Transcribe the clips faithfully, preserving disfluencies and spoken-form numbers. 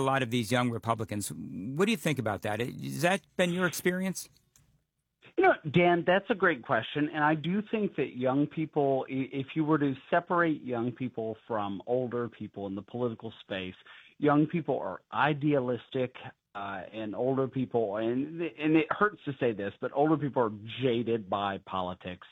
a lot of these young Republicans. What do you think about that? Has that been your experience? You know, Dan, that's a great question. And I do think that young people, if you were to separate young people from older people in the political space, young people are idealistic uh, and older people, and, and it hurts to say this, but older people are jaded by politics.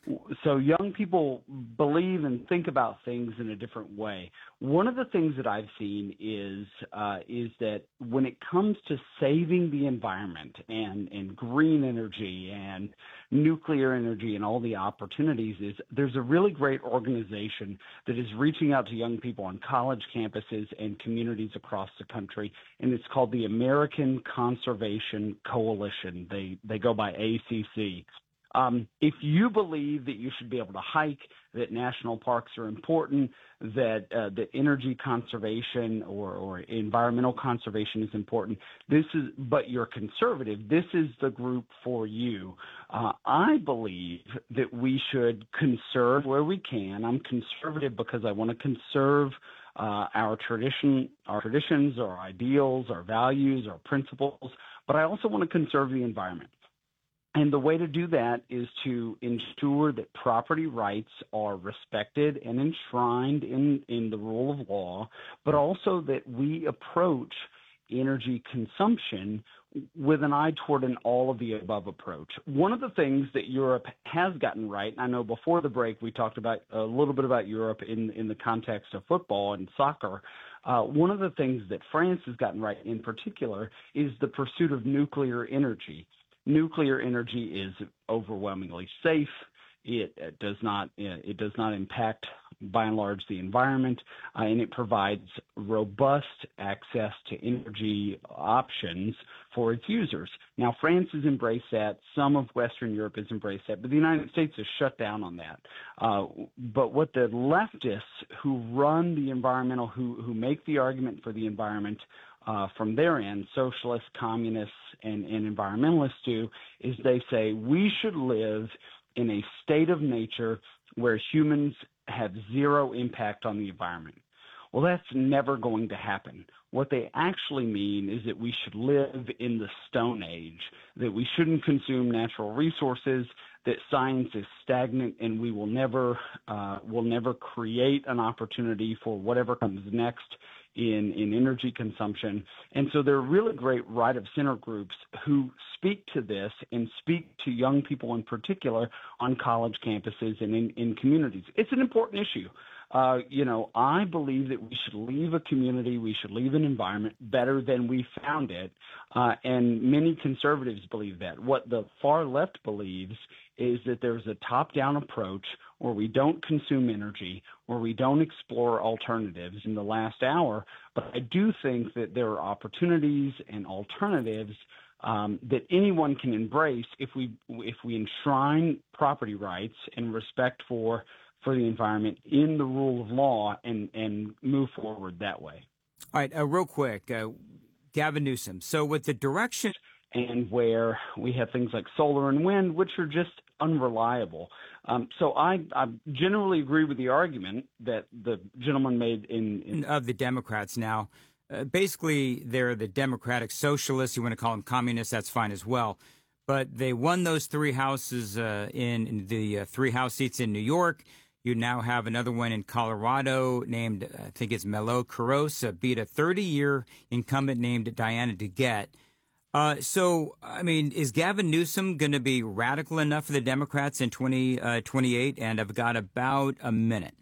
So young people believe and think about things in a different way. One of the things that I've seen is uh, is that when it comes to saving the environment and, and green energy and nuclear energy and all the opportunities, is there's a really great organization that is reaching out to young people on college campuses and communities across the country, and it's called the American Conservation Coalition. They they go by A C C. Um, if you believe that you should be able to hike, that national parks are important, that uh, that energy conservation or, or environmental conservation is important, this is, but you're conservative, this is the group for you. Uh, I believe that we should conserve where we can. I'm conservative because I want to conserve uh, our tradition, our traditions, our ideals, our values, our principles, but I also want to conserve the environment. And the way to do that is to ensure that property rights are respected and enshrined in, in the rule of law, but also that we approach energy consumption with an eye toward an all-of-the-above approach. One of the things that Europe has gotten right, and I know before the break we talked about a little bit about Europe in, in the context of football and soccer, uh, one of the things that France has gotten right in particular is the pursuit of nuclear energy. Nuclear energy is overwhelmingly safe. It, it does not it does not impact, by and large, the environment, uh, and it provides robust access to energy options for its users. Now, France has embraced that. Some of Western Europe has embraced that, but the United States has shut down on that. Uh, but what the leftists who run the environmental, who who make the argument for the environment, Uh, from their end, socialists, communists, and, and environmentalists do, is they say we should live in a state of nature where humans have zero impact on the environment. Well, that's never going to happen. What they actually mean is that we should live in the Stone Age, that we shouldn't consume natural resources, that science is stagnant, and we will never uh, will never create an opportunity for whatever comes next in, in energy consumption. And so there are really great right-of-center groups who speak to this and speak to young people in particular on college campuses and in, in communities. It's an important issue. Uh, you know, I believe that we should leave a community, we should leave an environment better than we found it, uh, and many conservatives believe that. What the far left believes is that there's a top-down approach where we don't consume energy, where we don't explore alternatives in the last hour, but I do think that there are opportunities and alternatives um, that anyone can embrace if we if we enshrine property rights and respect for for the environment in the rule of law and, and move forward that way. All right, uh, real quick, uh, Gavin Newsom. So with the direction... And where we have things like solar and wind, which are just unreliable. Um, so I, I generally agree with the argument that the gentleman made in... in of the Democrats now. Uh, basically, they're the Democratic Socialists. You want to call them communists, that's fine as well. But they won those three houses uh, in, in the uh, three House seats in New York. You now have another one in Colorado named, I think it's Melo Carros, uh, beat a thirty-year incumbent named Diana DeGette. Uh, so, I mean, is Gavin Newsom going to be radical enough for the Democrats in twenty twenty-eight? And I've got about a minute.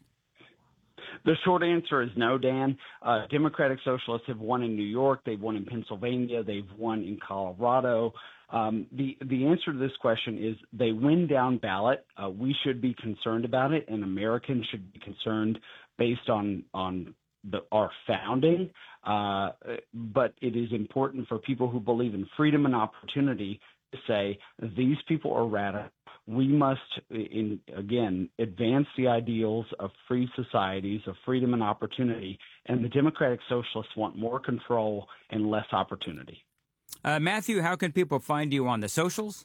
The short answer is no, Dan. Uh, Democratic Socialists have won in New York. They've won in Pennsylvania. They've won in Colorado. Um, the, the answer to this question is they win down ballot. Uh, we should be concerned about it, and Americans should be concerned based on, on the, our founding. Uh, but it is important for people who believe in freedom and opportunity to say these people are radical. We must, in, again, advance the ideals of free societies, of freedom and opportunity, and the Democratic Socialists want more control and less opportunity. Uh, Matthew, how can people find you on the socials?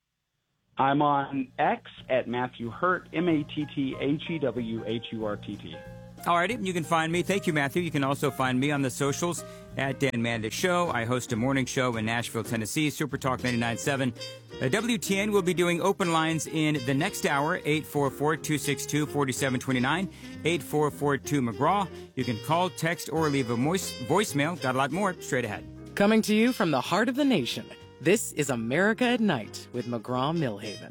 I'm on X at Matthew Hurt, M A T T H E W H U R T T. All righty, you can find me. Thank you, Matthew. You can also find me on the socials at Dan Mandich Show. I host a morning show in Nashville, Tennessee, Super Talk ninety-nine point seven. Uh, W T N will be doing open lines in the next hour, eight four four, two six two, four seven two nine, eight four four two McGraw. You can call, text, or leave a voice voicemail. Got a lot more straight ahead. Coming to you from the heart of the nation, this is America at Night with McGraw-Millhaven.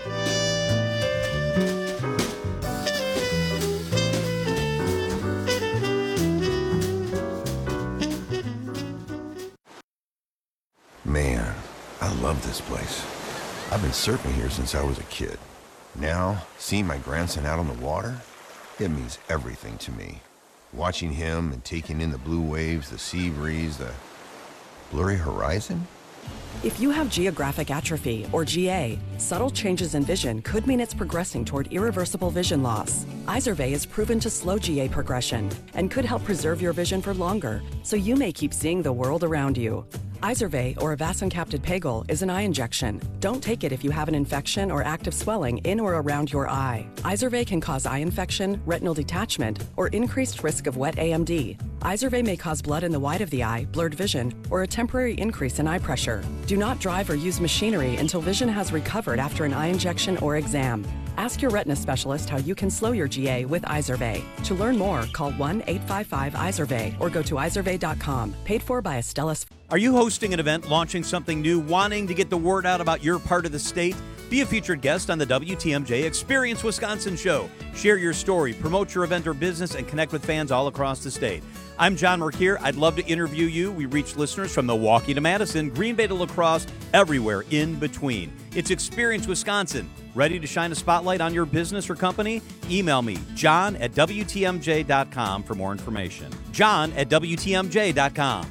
Man, I love this place. I've been surfing here since I was a kid. Now, seeing my grandson out on the water, it means everything to me. Watching him and taking in the blue waves, the sea breeze, the blurry horizon. If you have geographic atrophy, or G A, subtle changes in vision could mean it's progressing toward irreversible vision loss. Izervay is proven to slow G A progression and could help preserve your vision for longer, so you may keep seeing the world around you. Izervay, or avacincaptad pegol, is an eye injection. Don't take it if you have an infection or active swelling in or around your eye. Izervay can cause eye infection, retinal detachment, or increased risk of wet A M D. Izervay may cause blood in the white of the eye, blurred vision, or a temporary increase in eye pressure. Do not drive or use machinery until vision has recovered after an eye injection or exam. Ask your retina specialist how you can slow your G A with Izervay. To learn more, call one eight five five Izervay or go to izervay dot com. Paid for by Astellas. Are you hosting an event, launching something new, wanting to get the word out about your part of the state? Be a featured guest on the W T M J Experience Wisconsin show. Share your story, promote your event or business, and connect with fans all across the state. I'm John Merkier. I'd love to interview you. We reach listeners from Milwaukee to Madison, Green Bay to La Crosse, everywhere in between. It's Experience Wisconsin. Ready to shine a spotlight on your business or company? Email me, john at W T M J dot com for more information. John at W T M J dot com.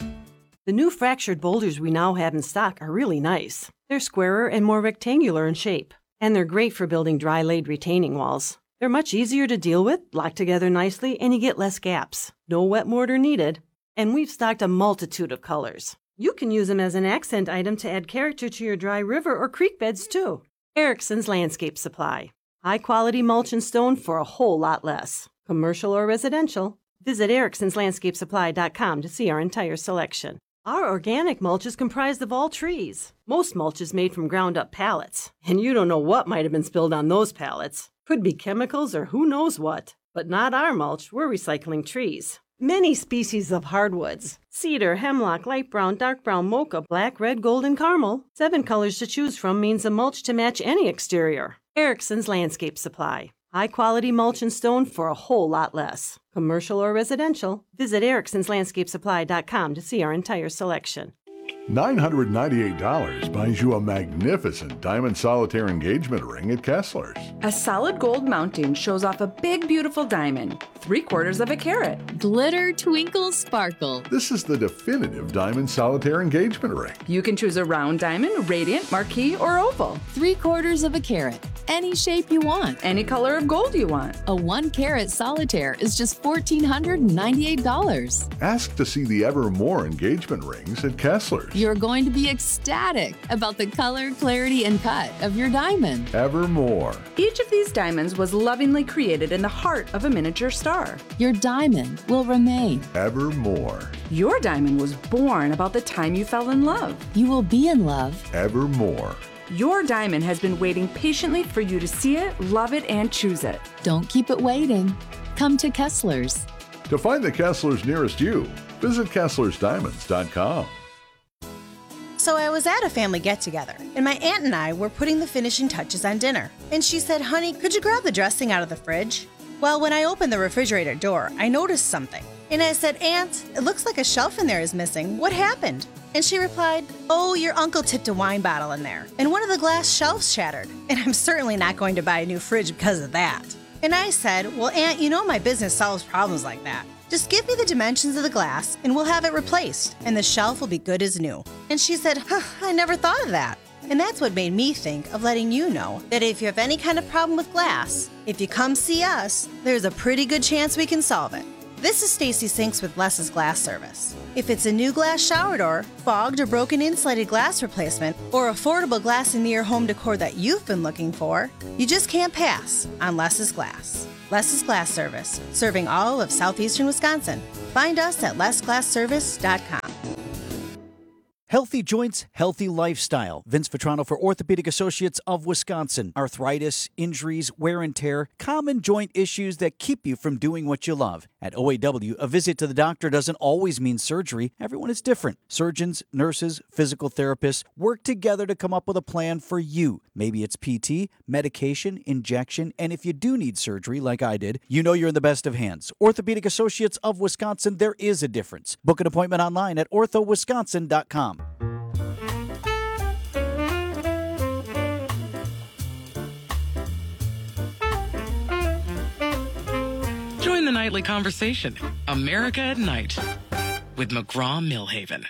The new fractured boulders we now have in stock are really nice. They're squarer and more rectangular in shape, and they're great for building dry-laid retaining walls. They're much easier to deal with, lock together nicely, and you get less gaps. No wet mortar needed. And we've stocked a multitude of colors. You can use them as an accent item to add character to your dry river or creek beds, too. Erickson's Landscape Supply. High-quality mulch and stone for a whole lot less. Commercial or residential. Visit ericksons landscape supply dot com to see our entire selection. Our organic mulch is comprised of all trees. Most mulch is made from ground-up pallets, and you don't know what might have been spilled on those pallets. Could be chemicals or who knows what. But not our mulch. We're recycling trees. Many species of hardwoods. Cedar, hemlock, light brown, dark brown, mocha, black, red, gold, and caramel. Seven colors to choose from means a mulch to match any exterior. Erickson's Landscape Supply. High-quality mulch and stone for a whole lot less. Commercial or residential. Visit ericksons landscape supply dot com to see our entire selection. nine hundred ninety-eight dollars buys you a magnificent diamond solitaire engagement ring at Kessler's. A solid gold mounting shows off a big, beautiful diamond, three quarters of a carat. Glitter, twinkle, sparkle. This is the definitive diamond solitaire engagement ring. You can choose a round diamond, radiant, marquise, or oval. Three quarters of a carat. Any shape you want. Any color of gold you want. A one carat solitaire is just one thousand four hundred ninety-eight dollars. Ask to see the Evermore engagement rings at Kessler's. You're going to be ecstatic about the color, clarity, and cut of your diamond. Evermore. Each of these diamonds was lovingly created in the heart of a miniature star. Your diamond will remain. Evermore. Your diamond was born about the time you fell in love. You will be in love. Evermore. Your diamond has been waiting patiently for you to see it, love it, and choose it. Don't keep it waiting. Come to Kessler's. To find the Kessler's nearest you, visit kesslers diamonds dot com. So I was at a family get-together, and my aunt and I were putting the finishing touches on dinner. And she said, "Honey, could you grab the dressing out of the fridge?" Well, when I opened the refrigerator door, I noticed something. And I said, "Aunt, it looks like a shelf in there is missing. What happened?" And she replied, "Oh, your uncle tipped a wine bottle in there, and one of the glass shelves shattered. And I'm certainly not going to buy a new fridge because of that." And I said, "Well, Aunt, you know my business solves problems like that. Just give me the dimensions of the glass, and we'll have it replaced, and the shelf will be good as new." And she said, "Huh, I never thought of that." And that's what made me think of letting you know that if you have any kind of problem with glass, if you come see us, there's a pretty good chance we can solve it. This is Stacy Sinks with Less's Glass Service. If it's a new glass shower door, fogged or broken insulated glass replacement, or affordable glass and mirror home decor that you've been looking for, you just can't pass on Less's Glass. Less's Glass Service, serving all of southeastern Wisconsin. Find us at les glass service dot com. Healthy joints, healthy lifestyle. Vince Vitrano for Orthopedic Associates of Wisconsin. Arthritis, injuries, wear and tear, common joint issues that keep you from doing what you love. At O A W, a visit to the doctor doesn't always mean surgery. Everyone is different. Surgeons, nurses, physical therapists work together to come up with a plan for you. Maybe it's P T, medication, injection, and if you do need surgery, like I did, you know you're in the best of hands. Orthopedic Associates of Wisconsin, there is a difference. Book an appointment online at ortho wisconsin dot com. Join the nightly conversation, America at Night, with McGraw-Milhaven.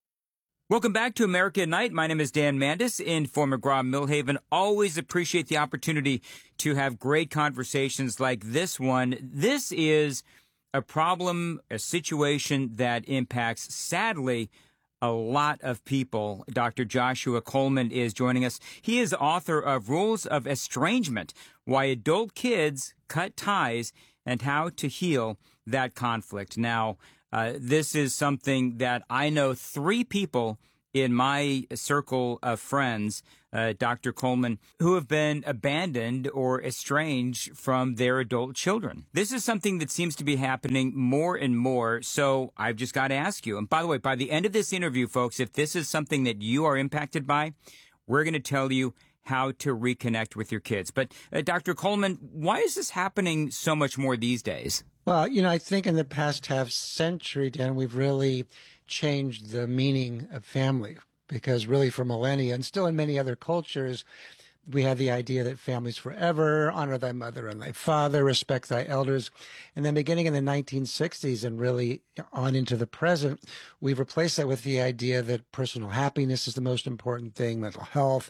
Welcome back to America at Night. My name is Dan Mandis in for McGraw-Milhaven. Always appreciate the opportunity to have great conversations like this one. This is a problem, a situation that impacts, sadly, a lot of people. Doctor Joshua Coleman is joining us. He is author of Rules of Estrangement, Why Adult Kids Cut Ties and How to Heal That Conflict. Now, uh, this is something that I know three people in my circle of friends, uh, Doctor Coleman, who have been abandoned or estranged from their adult children. This is something that seems to be happening more and more, so I've just got to ask you. And by the way, by the end of this interview, folks, if this is something that you are impacted by, we're going to tell you how to reconnect with your kids. But uh, Doctor Coleman, why is this happening so much more these days? Well, you know, I think in the past half century, Dan, we've really changed the meaning of family, because really for millennia and still in many other cultures, we had the idea that families forever, honor thy mother and thy father, respect thy elders. And then beginning in the nineteen sixties and really on into the present, we've replaced that with the idea that personal happiness is the most important thing, mental health,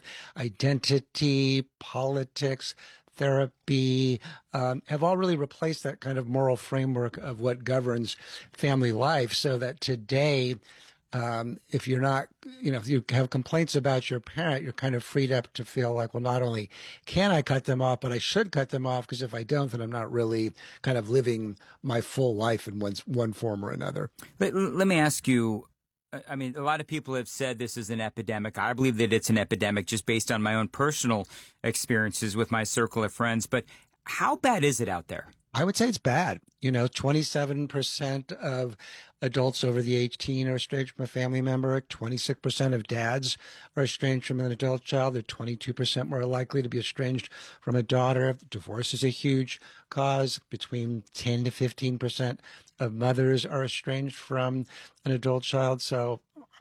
identity, politics, therapy, um, have all really replaced that kind of moral framework of what governs family life, so that today, um, if you're not, you know, if you have complaints about your parent, you're kind of freed up to feel like, well, not only can I cut them off, but I should cut them off, because if I don't, then I'm not really kind of living my full life in one, one form or another. Let, let me ask you, I mean, a lot of people have said this is an epidemic. I believe that it's an epidemic just based on my own personal experiences with my circle of friends. But how bad is it out there? I would say it's bad. You know, twenty-seven percent of adults over the age eighteen are estranged from a family member. twenty-six percent of dads are estranged from an adult child. They're twenty-two percent more likely to be estranged from a daughter. Divorce is a huge cause. Between ten to fifteen percent of mothers are estranged from an adult child. So,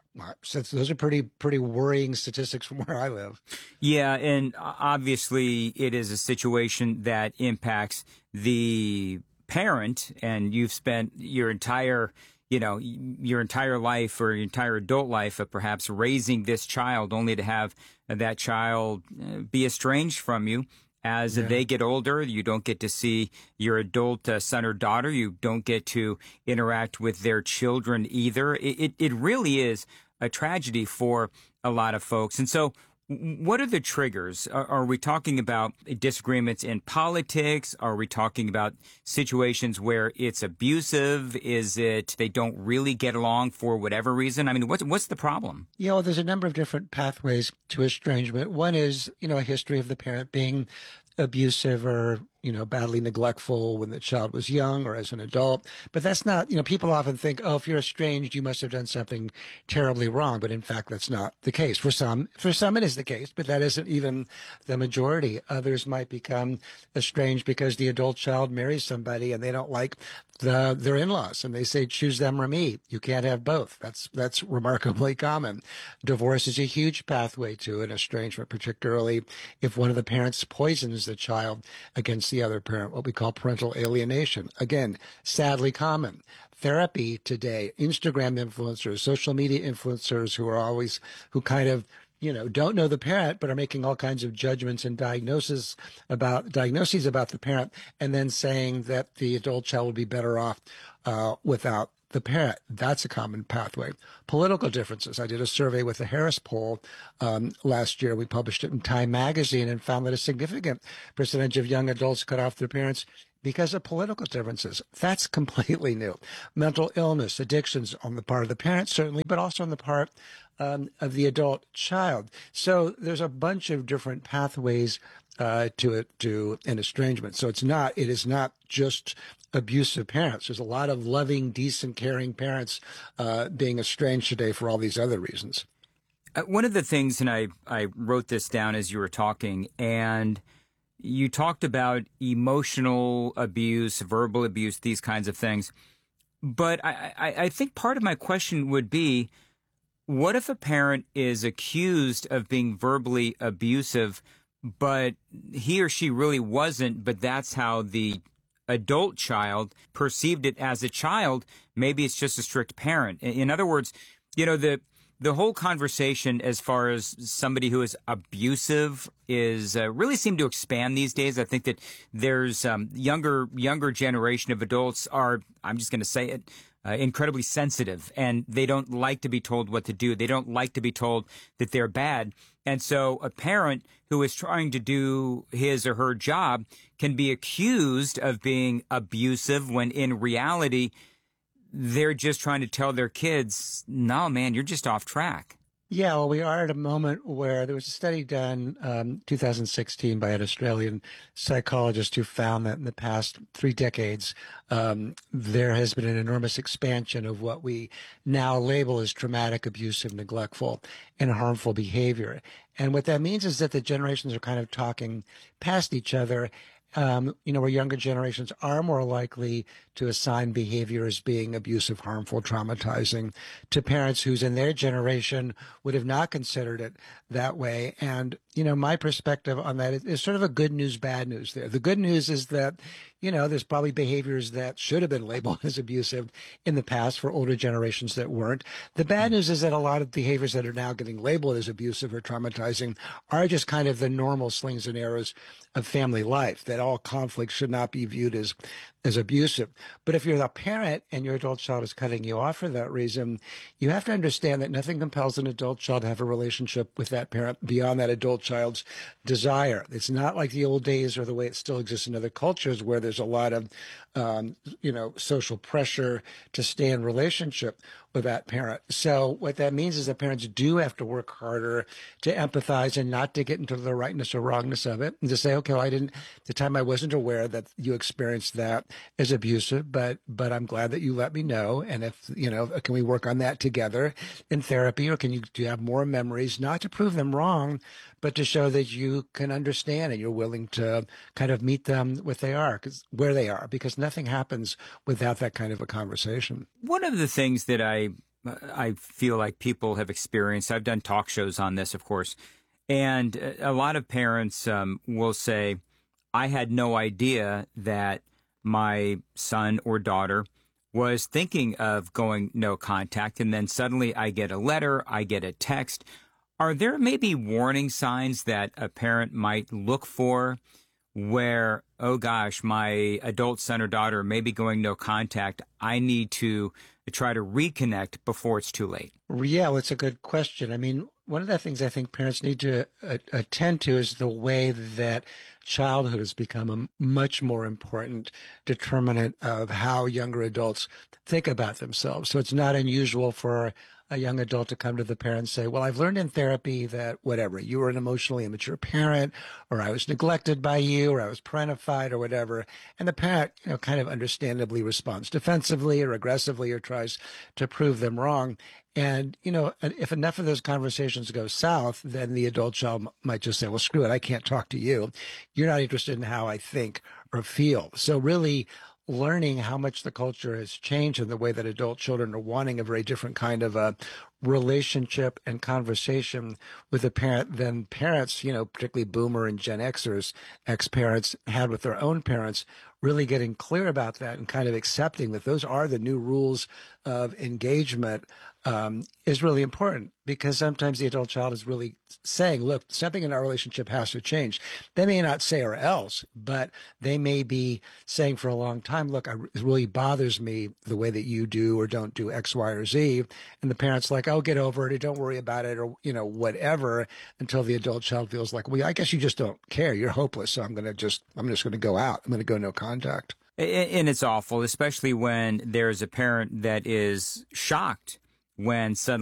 so those are pretty pretty worrying statistics from where I live. Yeah, and obviously it is a situation that impacts the parent, and you've spent your entire, you know, your entire life or your entire adult life of perhaps raising this child, only to have that child be estranged from you. As yeah. they get older, you don't get to see your adult uh, son or daughter. You don't get to interact with their children either. It, it, it really is a tragedy for a lot of folks. And so what are the triggers? Are, are we talking about disagreements in politics? Are we talking about situations where it's abusive? Is it they don't really get along for whatever reason? I mean, what's, what's the problem? You know, there's a number of different pathways to estrangement. One is, you know, a history of the parent being abusive or, you know, badly neglectful when the child was young or as an adult. But that's not, you know, people often think, oh, if you're estranged, you must have done something terribly wrong. But in fact, that's not the case. For some, for some it is the case, but that isn't even the majority. Others might become estranged because the adult child marries somebody and they don't like the, their in-laws, and they say, choose them or me. You can't have both. That's, that's remarkably common. Divorce is a huge pathway to an estrangement, particularly if one of the parents poisons the child against the other parent, what we call parental alienation. Again, sadly common. Therapy today, Instagram influencers, social media influencers who are always, who kind of, you know, don't know the parent, but are making all kinds of judgments and diagnoses about diagnoses about the parent, and then saying that the adult child would be better off uh, without the parent. That's a common pathway. Political differences. I did a survey with the Harris poll um, last year. We published it in Time magazine and found that a significant percentage of young adults cut off their parents because of political differences. That's completely new. Mental illness, addictions on the part of the parent, certainly, but also on the part um, of the adult child. So there's a bunch of different pathways uh, to it, to an estrangement. So it's not, it is not just abusive parents. There's a lot of loving, decent, caring parents uh, being estranged today for all these other reasons. Uh, one of the things, and I, I wrote this down as you were talking, and you talked about emotional abuse, verbal abuse, these kinds of things. But I, I, I think part of my question would be, what if a parent is accused of being verbally abusive, but he or she really wasn't, but that's how the adult child perceived it as a child? Maybe it's just a strict parent. In other words, you know, the the whole conversation as far as somebody who is abusive is uh, really seem to expand these days. I think that there's um, younger younger generation of adults are, I'm just going to say it, uh, incredibly sensitive, and they don't like to be told what to do. They don't like to be told that they're bad. And so a parent who is trying to do his or her job can be accused of being abusive when in reality, they're just trying to tell their kids, no, man, you're just off track. Yeah, well, we are at a moment where there was a study done um, two thousand sixteen by an Australian psychologist who found that in the past three decades, um, there has been an enormous expansion of what we now label as traumatic, abusive, neglectful, and harmful behavior. And what that means is that the generations are kind of talking past each other. Um, you know, where younger generations are more likely to assign behavior as being abusive, harmful, traumatizing to parents whose in their generation would have not considered it that way. And, you know, my perspective on that is, is sort of a good news, bad news there. The good news is that, you know, there's probably behaviors that should have been labeled as abusive in the past for older generations that weren't. The bad news is that a lot of behaviors that are now getting labeled as abusive or traumatizing are just kind of the normal slings and arrows of family life, that all conflict should not be viewed as as abusive. But if you're the parent and your adult child is cutting you off for that reason, you have to understand that nothing compels an adult child to have a relationship with that parent beyond that adult child's desire. It's not like the old days or the way it still exists in other cultures where there's a lot of, um, you know, social pressure to stay in relationship with that parent. So what that means is that parents do have to work harder to empathize and not to get into the rightness or wrongness of it, and to say, okay, well, I didn't, the time I wasn't aware that you experienced that as abusive, but but I'm glad that you let me know. And if, you know, can we work on that together in therapy, or can you, do you have more memories, not to prove them wrong, but to show that you can understand and you're willing to kind of meet them where they are, because where they are, because nothing happens without that kind of a conversation. One of the things that I I feel like people have experienced, I've done talk shows on this, of course, and a lot of parents um, will say, I had no idea that my son or daughter was thinking of going no contact, and then suddenly I get a letter, I get a text. Are there maybe warning signs that a parent might look for where, oh gosh, my adult son or daughter may be going no contact, I need to try to reconnect before it's too late? Yeah, well, it's a good question. I mean, one of the things I think parents need to uh, attend to is the way that childhood has become a much more important determinant of how younger adults think about themselves. So it's not unusual for a young adult to come to the parent and say, well, I've learned in therapy that whatever, you were an emotionally immature parent, or I was neglected by you, or I was parentified, or whatever. And the parent, you know, kind of understandably responds defensively or aggressively or tries to prove them wrong. And, you know, if enough of those conversations go south, then the adult child might just say, well, screw it, I can't talk to you. You're not interested in how I think or feel. So really learning how much the culture has changed and the way that adult children are wanting a very different kind of a relationship and conversation with a parent than parents, you know, particularly boomer and Gen Xers, ex-parents had with their own parents, really getting clear about that and kind of accepting that those are the new rules of engagement um, is really important, because sometimes the adult child is really saying, look, something in our relationship has to change. They may not say or else, but they may be saying for a long time, look, I, it really bothers me the way that you do or don't do X, Y, or Z. And the parent's like, oh, get over it, or don't worry about it, or, you know, whatever, until the adult child feels like, well, I guess you just don't care. You're hopeless. So I'm going to just, I'm just going to go out. I'm going to go no contact. And it's awful, especially when there's a parent that is shocked when suddenly